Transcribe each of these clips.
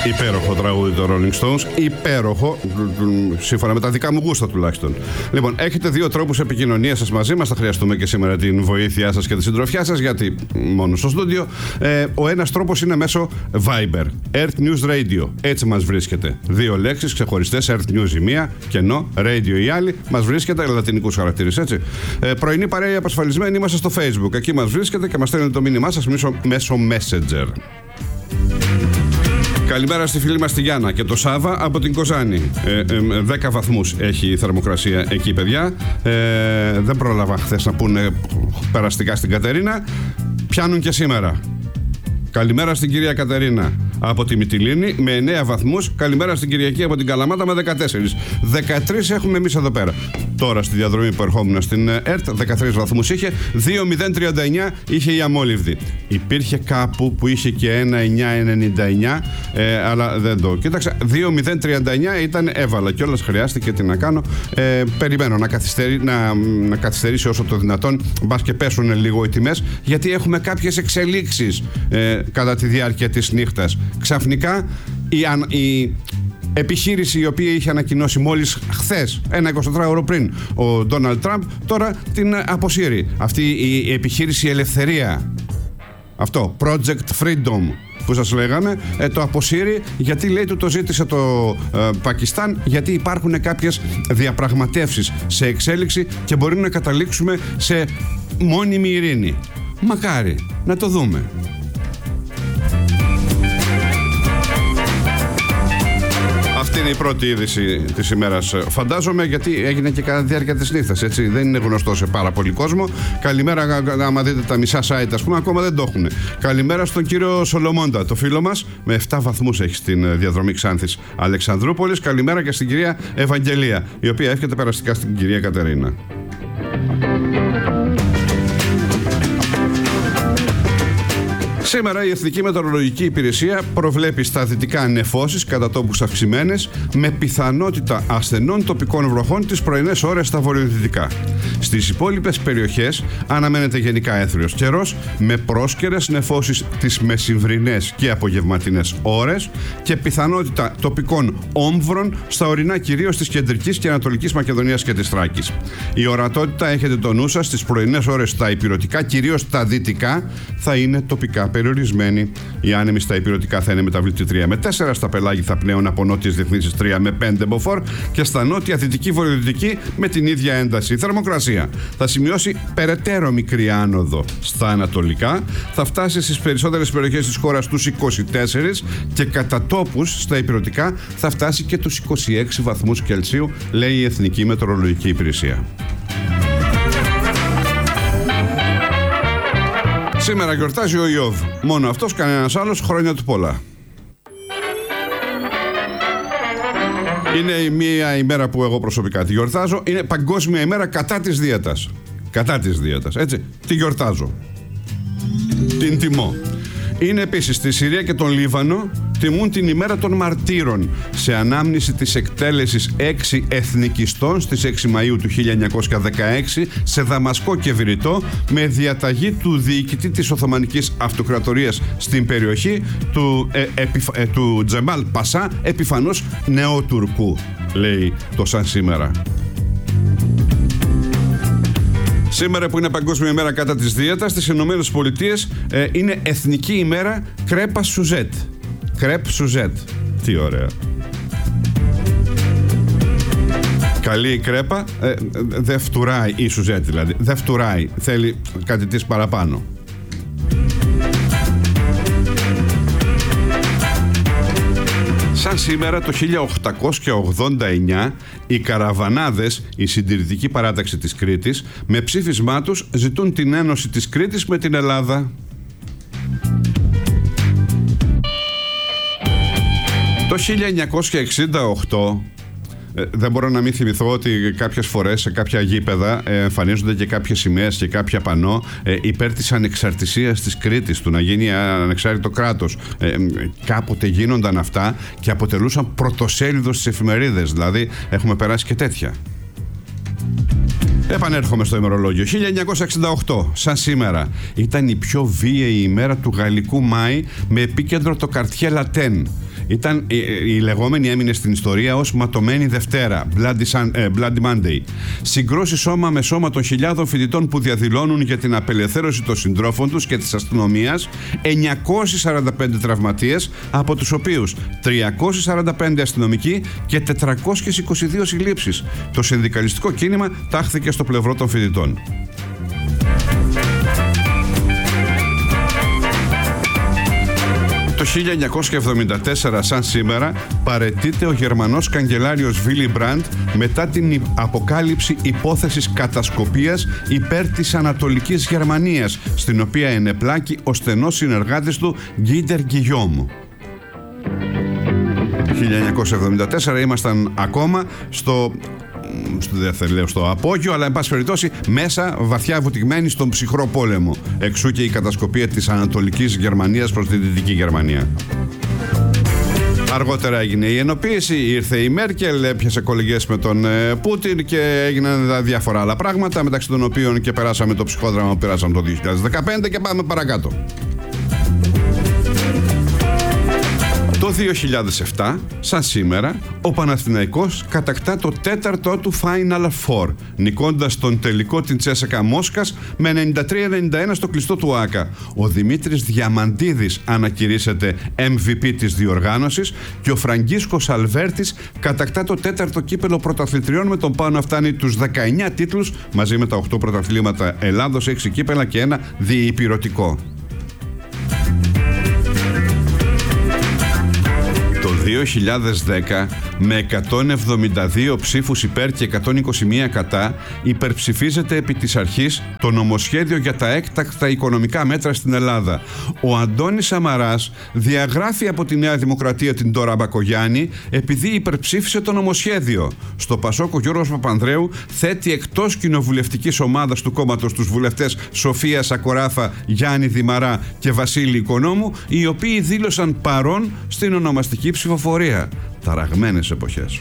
Υπέροχο τραγούδι των Rolling Stones. Υπέροχο, σύμφωνα με τα δικά μου γούστα τουλάχιστον. Λοιπόν, έχετε δύο τρόπους επικοινωνίας σας μαζί μας. Θα χρειαστούμε και σήμερα την βοήθειά σας και τη συντροφιά σας, γιατί μόνο στο στούντιο. Ο ένας τρόπος είναι μέσω Viber. Earth News Radio. Έτσι μας βρίσκεται. Δύο λέξεις ξεχωριστές. Earth News η μία, κενό, Radio η άλλη. Μας βρίσκεται, λατινικούς χαρακτήρες, έτσι. Πρωινή παρέα απασφαλισμένη. Είμαστε στο Facebook. Εκεί μας βρίσκεται και μας στέλνετε το μήνυμά σας μέσω Messenger. Καλημέρα στη φίλη μας τη Γιάννα και το Σάβα από την Κοζάνη. 10 βαθμούς έχει η θερμοκρασία εκεί, παιδιά. Δεν πρόλαβα χθες να πούνε περαστικά στην Κατερίνα. Πιάνουν και σήμερα. Καλημέρα στην κυρία Κατερίνα από τη Μυτιλήνη με 9 βαθμούς. Καλημέρα στην Κυριακή από την Καλαμάτα με 14. 13 έχουμε εμείς εδώ πέρα. Τώρα στη διαδρομή που ερχόμουν στην ΕΡΤ, 13 βαθμούς είχε. 2.039 είχε η Αμόλυβδη. Υπήρχε κάπου που είχε και ένα 9.99, αλλά δεν το κοίταξα. 2.039 ήταν, έβαλα κιόλας, χρειάστηκε, τι να κάνω. Περιμένω να καθυστερήσει όσο το δυνατόν. Μπας και πέσουν λίγο οι τιμές, γιατί έχουμε κάποιες εξελίξεις κατά τη διάρκεια της νύχτας. Ξαφνικά η επιχείρηση η οποία είχε ανακοινώσει μόλις χθες, ένα 24ωρο πριν, ο Ντόναλντ Τραμπ, τώρα την αποσύρει. Αυτή η επιχείρηση Ελευθερία, αυτό, Project Freedom που σας λέγαμε, το αποσύρει, γιατί λέει του το ζήτησε το Πακιστάν, γιατί υπάρχουν κάποιες διαπραγματεύσεις σε εξέλιξη και μπορεί να καταλήξουμε σε μόνιμη ειρήνη. Μακάρι, να το δούμε. Αυτή είναι η πρώτη είδηση της ημέρας, φαντάζομαι, γιατί έγινε και κατά τη διάρκεια της νύχτας, έτσι. Δεν είναι γνωστό σε πάρα πολύ κόσμο. Καλημέρα, άμα δείτε τα μισά site, ας πούμε, ακόμα δεν το έχουν. Καλημέρα στον κύριο Σολομόντα, το φίλο μας, με 7 βαθμούς έχει στην διαδρομή Ξάνθης Αλεξανδρούπολης. Καλημέρα και στην κυρία Ευαγγελία, η οποία εύχεται περαστικά στην κυρία Κατερίνα. Σήμερα η Εθνική Μετεωρολογική Υπηρεσία προβλέπει στα δυτικά νεφώσεις κατά τόπους αυξημένες, με πιθανότητα ασθενών τοπικών βροχών τις πρωινές ώρες στα βορειοδυτικά. Στις υπόλοιπες περιοχές αναμένεται γενικά έθριος καιρός, με πρόσκαιρες νεφώσεις τις μεσημβρινές και απογευματινές ώρες και πιθανότητα τοπικών όμβρων στα ορεινά κυρίως της κεντρικής και ανατολικής Μακεδονίας και της Θράκης. Η ορατότητα, έχετε το νου σας, στις πρωινές ώρες στα υπηρετικά, κυρίως στα δυτικά, θα είναι τοπικά περιορισμένη. Η άνεμη στα υπηρετικά θα είναι μεταβλητή 3 με 4, στα πελάγη θα πνέουν από νότιες διευθύνσεις 3 με 5 μποφόρ και στα νότια δυτική βορειοδυτική με την ίδια ένταση. Η θερμοκρασία θα σημειώσει περαιτέρω μικρή άνοδο στα ανατολικά, θα φτάσει στις περισσότερες περιοχές της χώρας τους 24 και κατά τόπους στα υπηρετικά θα φτάσει και τους 26 βαθμούς Κελσίου, λέει η Εθνική Μετεωρολογική Υπηρεσία. Σήμερα γιορτάζει ο Ιώβ. Μόνο αυτός, κανένας άλλος. Χρόνια του πολλά. Είναι μια ημέρα που εγώ προσωπικά τη γιορτάζω. Είναι παγκόσμια ημέρα κατά της δίαιτας. Κατά της δίαιτας, έτσι. Τη γιορτάζω. Την τιμώ. Είναι επίσης στη Συρία και τον Λίβανο, τιμούν την ημέρα των μαρτύρων σε ανάμνηση της εκτέλεσης 6 εθνικιστών στις 6 Μαΐου του 1916 σε Δαμασκό και Βηρητό, με διαταγή του διοικητή της Οθωμανικής Αυτοκρατορίας στην περιοχή, του Τζεμάλ Πασά, επιφανώς νεότουρκου, λέει το σαν σήμερα. Σήμερα που είναι Παγκόσμια ημέρα κατά της δίαιτας, στις Ηνωμένες Πολιτείες είναι Εθνική ημέρα κρέπα σουζέτ. Κρέπ σουζέτ. Τι ωραία. Καλή η κρέπα, δεν φτουράει η σουζέτ δηλαδή. Δεν φτουράει, θέλει κάτι της παραπάνω. Σαν σήμερα το 1889 οι Καραβανάδες, η συντηρητική παράταξη της Κρήτης, με ψήφισμά τους ζητούν την ένωση της Κρήτης με την Ελλάδα. Το 1968 δεν μπορώ να μην θυμηθώ ότι κάποιες φορές σε κάποια γήπεδα εμφανίζονται και κάποιες σημαίες και κάποια πανό υπέρ της ανεξαρτησίας της Κρήτης, του να γίνει ανεξάρτητο κράτος. Κάποτε γίνονταν αυτά και αποτελούσαν πρωτοσέλιδο στις εφημερίδες, δηλαδή έχουμε περάσει και τέτοια. Επανέρχομαι στο ημερολόγιο. 1968, σαν σήμερα, ήταν η πιο βίαιη ημέρα του γαλλικού Μάη, με επίκεντρο το Quartier Latin. Ήταν η λεγόμενη, έμεινε στην ιστορία ως ματωμένη Δευτέρα, Bloody Monday. Συγκρούσει σώμα με σώμα των χιλιάδων φοιτητών που διαδηλώνουν για την απελευθέρωση των συντρόφων τους και της αστυνομίας, 945 τραυματίες, από τους οποίους 345 αστυνομικοί και 422 συλλήψεις. Το συνδικαλιστικό κίνημα τάχθηκε στο πλευρό των φοιτητών. Το 1974, σαν σήμερα, παραιτείται ο Γερμανός καγκελάριος Βίλι Μπραντ μετά την αποκάλυψη υπόθεσης κατασκοπίας υπέρ της Ανατολικής Γερμανίας, στην οποία ενεπλάκη ο στενός συνεργάτης του Γκίντερ Γκιγιόμ. 1974 ήμασταν ακόμα δεν θα λέω στο απόγειο, αλλά εν πάση περιπτώσει μέσα βαθιά βουτυγμένοι στον ψυχρό πόλεμο. Εξού και η κατασκοπία της Ανατολικής Γερμανίας προς τη Δυτική Γερμανία. Αργότερα έγινε η ενοποίηση, ήρθε η Μέρκελ, έπιασε κολεγιές με τον Πούτιν και έγιναν διάφορα άλλα πράγματα, μεταξύ των οποίων και περάσαμε το ψυχόδραμα που περάσαμε το 2015 και πάμε παρακάτω. Το 2007, σαν σήμερα, ο Παναθηναϊκός κατακτά το τέταρτο του Final Four, νικώντας τον τελικό την Τσέσσεκα Μόσχας με 93-91 στο κλειστό του ΆΚΑ. Ο Δημήτρης Διαμαντίδης ανακηρύσσεται MVP της διοργάνωσης και ο Φραγκίσκος Αλβέρτης κατακτά το τέταρτο κύπελο πρωταθλητριών, με τον πάνω να φτάνει τους 19 τίτλους μαζί με τα 8 πρωταθλήματα Ελλάδος, 6 κύπελα και ένα διυπηρωτικό. Το 2010, με 172 ψήφους υπέρ και 121 κατά, υπερψηφίζεται επί της αρχής το νομοσχέδιο για τα έκτακτα οικονομικά μέτρα στην Ελλάδα. Ο Αντώνης Σαμαράς διαγράφει από τη Νέα Δημοκρατία την Ντόρα Μπακογιάννη επειδή υπερψήφισε το νομοσχέδιο. Στο Πασόκ ο Γιώργος Παπανδρέου θέτει εκτός κοινοβουλευτικής ομάδας του κόμματος τους βουλευτές Σοφία Σακοράφα, Γιάννη Δημαρά και Βασίλη Οικονόμου, οι οποίοι δήλωσαν παρόν στην ονομαστική ψηφοφορία. Ταραγμένες εποχές.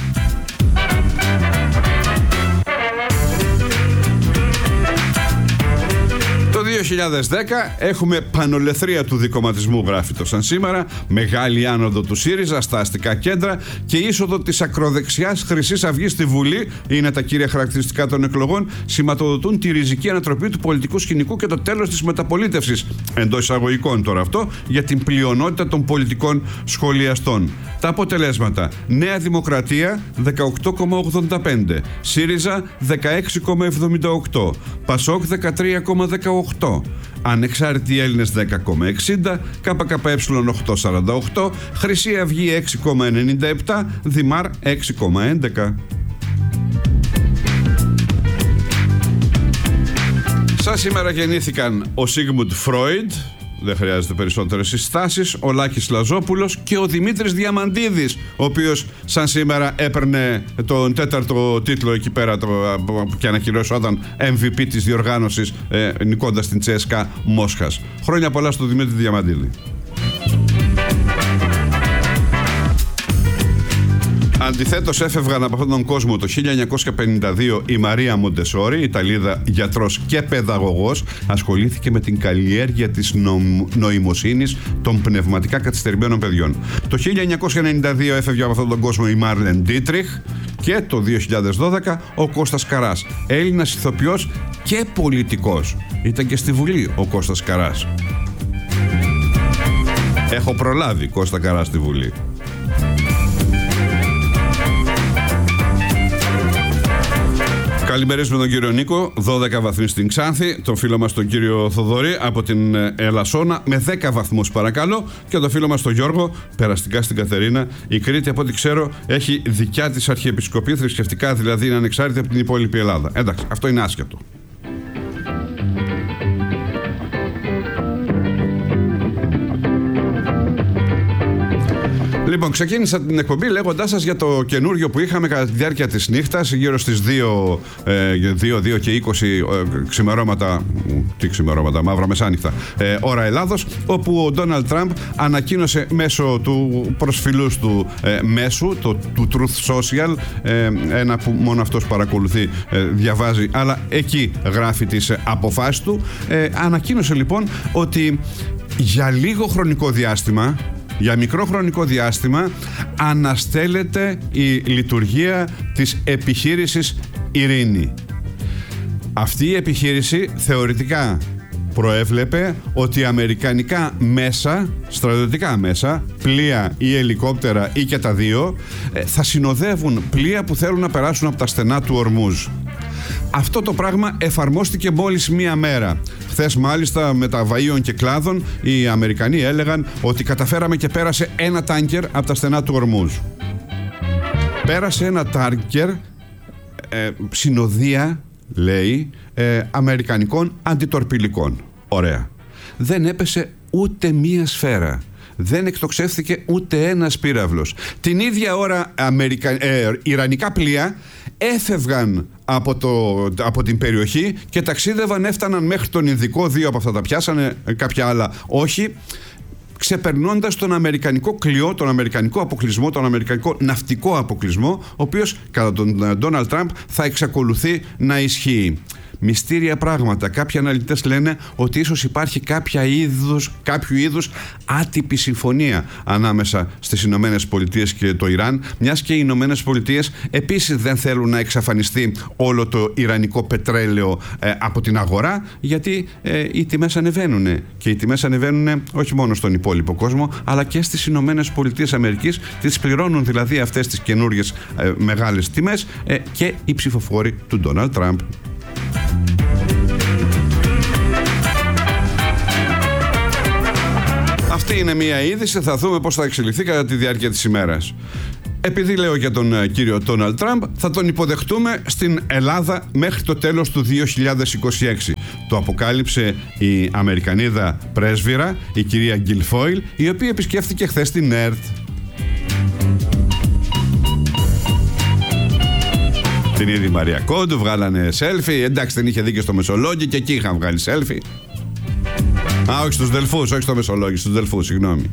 Το 2010 έχουμε πανολεθρία του δικομματισμού, γράφει το σαν σήμερα, μεγάλη άνοδο του ΣΥΡΙΖΑ στα αστικά κέντρα και είσοδο της ακροδεξιάς Χρυσής Αυγής στη Βουλή, είναι τα κύρια χαρακτηριστικά των εκλογών, σηματοδοτούν τη ριζική ανατροπή του πολιτικού σκηνικού και το τέλος της μεταπολίτευσης, εντός εισαγωγικών τώρα αυτό, για την πλειονότητα των πολιτικών σχολιαστών. Τα αποτελέσματα: Νέα Δημοκρατία 18,85, ΣΥΡΙΖΑ 16,78, ΠΑΣΟΚ 13,18, Ανεξάρτητοι Έλληνες 10,60, ΚΚΕ 8,48, Χρυσή Αυγή 6,97, Δημάρ 6,11. Σαν σήμερα γεννήθηκαν ο Σίγμουντ Φρόιντ, δεν χρειάζεται περισσότερες συστάσεις, ο Λάκης Λαζόπουλος και ο Δημήτρης Διαμαντίδης, ο οποίος σαν σήμερα έπαιρνε τον τέταρτο τίτλο εκεί πέρα και ανακοινώσονταν MVP της διοργάνωσης, νικώντας την CSKA Μόσχας. Χρόνια πολλά στο Δημήτρη Διαμαντίδη. Αντιθέτως, έφευγαν από αυτόν τον κόσμο το 1952 η Μαρία Μοντεσόρη, Ιταλίδα γιατρός και παιδαγωγός, ασχολήθηκε με την καλλιέργεια της νοημοσύνης των πνευματικά καθυστερημένων παιδιών. Το 1992 έφευγε από αυτόν τον κόσμο η Μάρλεν Ντίτριχ και το 2012 ο Κώστας Καράς, Έλληνας ηθοποιός και πολιτικός. Ήταν και στη Βουλή ο Κώστας Καράς. Έχω προλάβει Κώστα Καρά στη Βουλή. Καλημερίζουμε τον κύριο Νίκο, 12 βαθμοί στην Ξάνθη, τον φίλο μας τον κύριο Θοδωρή από την Ελασσόνα με 10 βαθμούς παρακαλώ, και τον φίλο μας τον Γιώργο περαστικά στην Κατερίνα. Η Κρήτη, από ό,τι ξέρω, έχει δικιά της αρχιεπισκοπή, θρησκευτικά δηλαδή είναι ανεξάρτητη από την υπόλοιπη Ελλάδα. Εντάξει, αυτό είναι άσχετο. Λοιπόν, ξεκίνησα την εκπομπή λέγοντάς σας για το καινούριο που είχαμε κατά τη διάρκεια της νύχτας, γύρω στις 2 και 20 ξημερώματα, τι ξημερώματα, μαύρα μεσάνυχτα, ώρα Ελλάδος, όπου ο Ντόναλντ Τραμπ ανακοίνωσε μέσω του προσφυλούς του μέσου, του Truth Social, ένα που μόνο αυτός παρακολουθεί, διαβάζει, αλλά εκεί γράφει τις αποφάσεις του, ανακοίνωσε λοιπόν ότι για λίγο χρονικό διάστημα για μικρό χρονικό διάστημα αναστέλλεται η λειτουργία της επιχείρησης Ειρήνη. Αυτή η επιχείρηση θεωρητικά προέβλεπε ότι αμερικανικά μέσα, στρατιωτικά μέσα, πλοία ή ελικόπτερα ή και τα δύο, θα συνοδεύουν πλοία που θέλουν να περάσουν από τα στενά του Ορμούζ. Αυτό το πράγμα εφαρμόστηκε μόλις μία μέρα. Χθες μάλιστα με τα βαΐων και κλάδων οι Αμερικανοί έλεγαν ότι καταφέραμε και πέρασε ένα τάνκερ από τα στενά του Ορμούζ. Πέρασε ένα τάνκερ συνοδεία, λέει, αμερικανικών αντιτορπιλικών. Ωραία. Δεν έπεσε ούτε μία σφαίρα. Δεν εκτοξεύθηκε ούτε ένας πύραυλος. Την ίδια ώρα ιρανικά πλοία έφευγαν από την περιοχή και ταξίδευαν, έφταναν μέχρι τον Ινδικό. Δύο από αυτά τα πιάσανε, κάποια άλλα όχι, ξεπερνώντας τον αμερικανικό κλειό, τον αμερικανικό αποκλεισμό, τον αμερικανικό ναυτικό αποκλεισμό, ο οποίος κατά τον Ντόναλντ Τραμπ θα εξακολουθεί να ισχύει. Μυστήρια πράγματα. Κάποιοι αναλυτές λένε ότι ίσως υπάρχει κάποιο είδους άτυπη συμφωνία ανάμεσα στις Ηνωμένες Πολιτείες και το Ιράν, μιας και οι Ηνωμένες Πολιτείες επίσης δεν θέλουν να εξαφανιστεί όλο το ιρανικό πετρέλαιο από την αγορά, γιατί οι τιμές ανεβαίνουν. Και οι τιμές ανεβαίνουν όχι μόνο στον υπόλοιπο κόσμο, αλλά και στις Ηνωμένες Πολιτείες Αμερικής. Τις πληρώνουν δηλαδή αυτές τις καινούργιες μεγάλες τιμές και οι ψηφοφόροι του Ντόναλντ Τραμπ. Αυτή είναι μια είδηση, θα δούμε πώς θα εξελιχθεί κατά τη διάρκεια της ημέρας. Επειδή λέω για τον κύριο Ντόναλντ Τραμπ, θα τον υποδεχτούμε στην Ελλάδα μέχρι το τέλος του 2026. Το αποκάλυψε η Αμερικανίδα πρέσβυρα, η κυρία Γκιλφόιλ, η οποία επισκέφθηκε χθες την ΕΡΤ. Την είδη Μαρία Κόντου, βγάλανε σέλφι. Εντάξει, δεν είχε δει και στο Μεσολόγγι και εκεί είχαν βγάλει σέλφι. Όχι στους Δελφούς, όχι στο Μεσολόγγι, στους Δελφούς, συγγνώμη.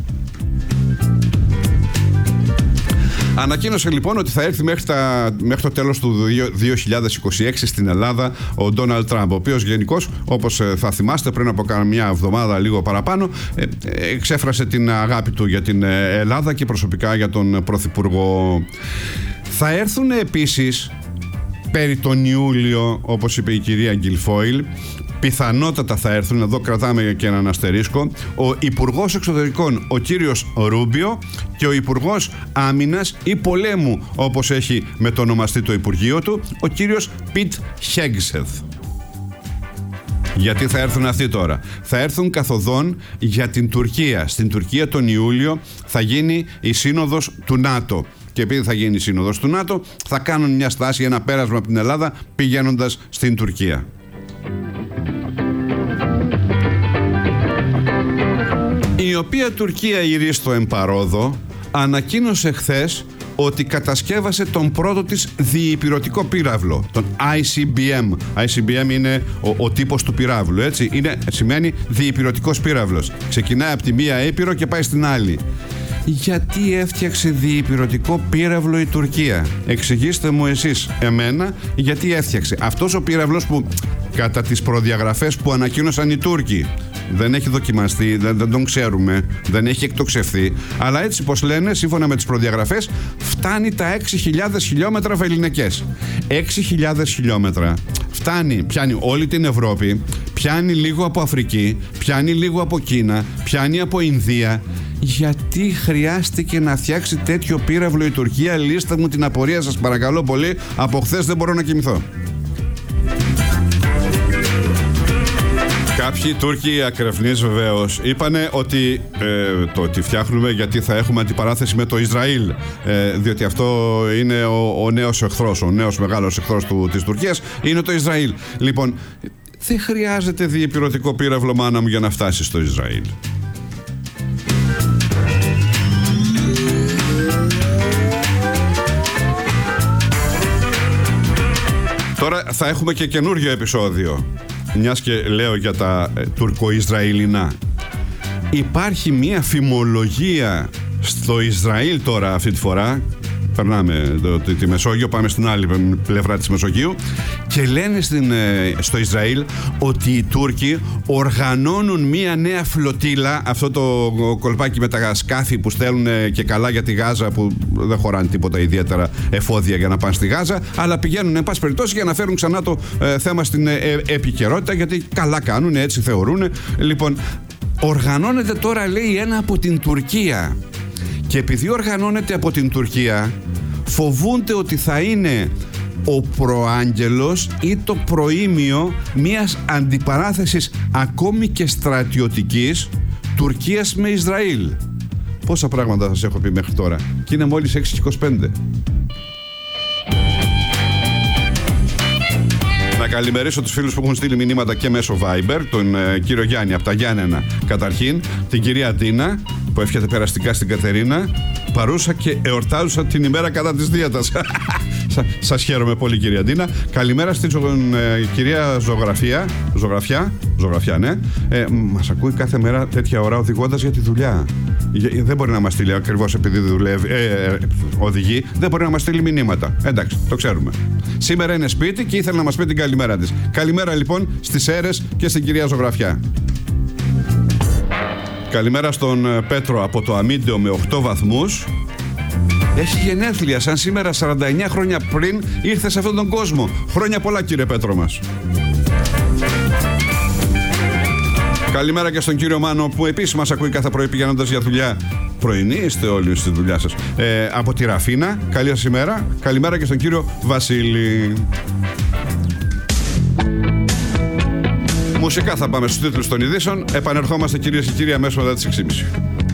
Ανακοίνωσε λοιπόν ότι θα έρθει μέχρι το τέλος του 2026 στην Ελλάδα ο Ντόναλντ Τραμπ, ο οποίος γενικώς, όπως θα θυμάστε, πριν από μια εβδομάδα λίγο παραπάνω, εξέφρασε την αγάπη του για την Ελλάδα και προσωπικά για τον Πρωθυπουργό. Θα έρθουν επίσης περί τον Ιούλιο, όπως είπε η κυρία Γκιλφόιλ, πιθανότατα θα έρθουν, εδώ κρατάμε και έναν αστερίσκο, ο Υπουργός Εξωτερικών, ο κύριος Ρούμπιο, και ο Υπουργός Άμυνας ή Πολέμου, όπως έχει μετονομαστεί το Υπουργείο του, ο κύριος Πιτ Χέγσεθ. Γιατί θα έρθουν αυτοί τώρα? Θα έρθουν καθοδόν για την Τουρκία. Στην Τουρκία τον Ιούλιο θα γίνει η σύνοδος του ΝΑΤΟ. Και επειδή θα γίνει η σύνοδος του ΝΑΤΟ, θα κάνουν μια στάση, ένα πέρασμα από την Ελλάδα πηγαίνοντας στην Τουρκία. Η οποία Τουρκία, ηρίστο εμπαρόδο, ανακοίνωσε χθες ότι κατασκεύασε τον πρώτο της διυπηρωτικό πύραυλο, τον ICBM. ICBM είναι ο τύπος του πυράβλου, έτσι. Σημαίνει διυπηρωτικός πύραυλος. Ξεκινάει από τη μία ήπειρο και πάει στην άλλη. Γιατί έφτιαξε διυπηρωτικό πύραυλο η Τουρκία? Εξηγήστε μου εσείς εμένα γιατί έφτιαξε. Αυτός ο πύραυλος που κατά τις προδιαγραφές που ανακοίνωσαν οι Τούρκοι δεν έχει δοκιμαστεί, δεν τον ξέρουμε, δεν έχει εκτοξευθεί, αλλά έτσι πως λένε, σύμφωνα με τις προδιαγραφές, φτάνει τα 6.000 χιλιόμετρα βεληνικές. 6.000 χιλιόμετρα. Πιάνει όλη την Ευρώπη, πιάνει λίγο από Αφρική, πιάνει λίγο από Κίνα, πιάνει από Ινδία. Γιατί χρειάστηκε να φτιάξει τέτοιο πύραυλο η Τουρκία? Λύστε μου την απορία σας παρακαλώ πολύ. Από χθες δεν μπορώ να κοιμηθώ. Κάποιοι Τούρκοι ακρεφνείς βεβαίως είπανε ότι το ότι φτιάχνουμε γιατί θα έχουμε αντιπαράθεση με το Ισραήλ, διότι αυτό είναι ο νέος εχθρός, ο νέος μεγάλος εχθρός της Τουρκίας είναι το Ισραήλ. Λοιπόν, δεν χρειάζεται διεπηρωτικό πύραυλο, μάνα μου, για να φτάσει στο Ισραήλ. Τώρα θα έχουμε και καινούργιο επεισόδιο, μιας και λέω για τα τουρκο-ισραηλινά. Υπάρχει μια φημολογία στο Ισραήλ τώρα αυτή τη φορά, περνάμε τη Μεσόγειο, πάμε στην άλλη πλευρά της Μεσογείου και λένε στο Ισραήλ ότι οι Τούρκοι οργανώνουν μία νέα φλωτίλα, αυτό το κολπάκι με τα σκάφη που στέλνουν και καλά για τη Γάζα, που δεν χωράνε τίποτα ιδιαίτερα εφόδια για να πάνε στη Γάζα, αλλά πηγαίνουν εν πάση περιπτώσει για να φέρουν ξανά το θέμα στην επικαιρότητα, γιατί καλά κάνουν, έτσι θεωρούν. Λοιπόν, οργανώνεται τώρα, λέει, ένα από την Τουρκία, και επειδή οργανώνεται από την Τουρκία φοβούνται ότι θα είναι ο προάγγελος ή το προήμιο μιας αντιπαράθεσης ακόμη και στρατιωτικής Τουρκίας με Ισραήλ. Πόσα πράγματα σας έχω πει μέχρι τώρα και είναι μόλις 6:25. Να καλημερίσω τους φίλους που έχουν στείλει μηνύματα και μέσω Viber, τον κύριο Γιάννη από τα Γιάννενα καταρχήν, την κυρία Ντίνα που εύχεται περαστικά στην Κατερίνα, παρούσα και εορτάζουσα την ημέρα κατά της δίαιτας. Σας χαίρομαι πολύ, κυρία Ντίνα. Καλημέρα στην κυρία Ζωγραφιά, ναι. Μας ακούει κάθε μέρα τέτοια ώρα οδηγώντας για τη δουλειά. Δεν μπορεί να μας στείλει ακριβώς επειδή οδηγεί, δεν μπορεί να μας στείλει μηνύματα. Εντάξει, το ξέρουμε. Σήμερα είναι σπίτι και ήθελε να μας πει την καλημέρα της. Καλημέρα λοιπόν στις Σέρρες και στην κυρία Ζωγραφιά. Καλημέρα στον Πέτρο από το Αμίντεο με 8 βαθμούς. Έχει γενέθλια, σαν σήμερα 49 χρόνια πριν ήρθε σε αυτόν τον κόσμο. Χρόνια πολλά, κύριε Πέτρο μας. Καλημέρα και στον κύριο Μάνο που επίσης μας ακούει κάθε πρωί πηγαίνοντας για δουλειά. Πρωινοί είστε όλοι στη δουλειά σας. Από τη Ραφίνα, καλή σας ημέρα. Καλημέρα και στον κύριο Βασίλη. Μουσικά θα πάμε στους τίτλους των ειδήσεων. Επανερχόμαστε, κυρίες και κύριοι, αμέσως μετά τις 6:30.